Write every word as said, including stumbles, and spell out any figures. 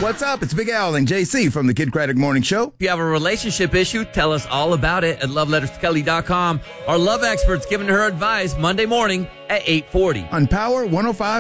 What's up? It's Big Al and J C from the Kid Craddock Morning Show. If you have a relationship issue, tell us all about it at love letters to kelly dot com. Our love experts giving her advice Monday morning at eight forty. On Power one oh five.